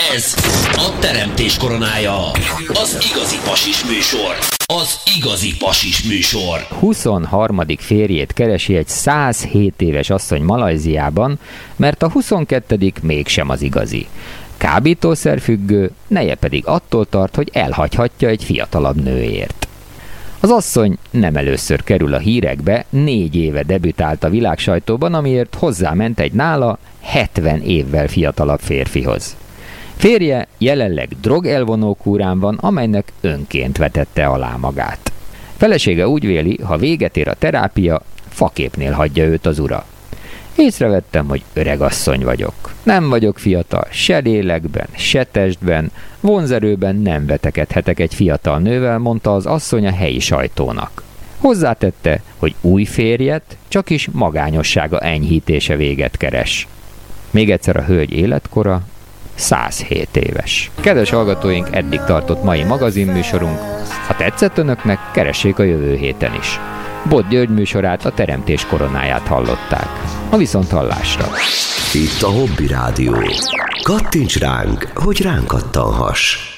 Ez a Teremtés koronája. Az igazi pasis műsor. Az igazi pasis műsor. 23. férjét keresi egy 107 éves asszony Malajziában, mert a 22. mégsem az igazi. Kábítószerfüggő, neje pedig attól tart, hogy elhagyhatja egy fiatalabb nőért. Az asszony nem először kerül a hírekbe, 4 éve debütált a világsajtóban, amiért hozzáment egy nála 70 évvel fiatalabb férfihoz. Férje jelenleg drogelvonó kúrán van, amelynek önként vetette alá magát. Felesége úgy véli, ha véget ér a terápia, faképnél hagyja őt az ura. Észrevettem, hogy öregasszony vagyok. Nem vagyok fiatal, se lélekben, se testben, vonzerőben nem vetekedhetek egy fiatal nővel, mondta az asszony a helyi sajtónak. Hozzátette, hogy új férjet csakis magányossága enyhítése véget keres. Még egyszer a hölgy életkora 107 éves. Kedves hallgatóink, eddig tartott mai magazinműsorunk. Ha tetszett önöknek, keressék a jövő héten is. Bot György műsorát, a Teremtés koronáját hallották. A viszonthallásra. Itt a Hobby Rádió. Kattints ránk, hogy ránk kattanhass.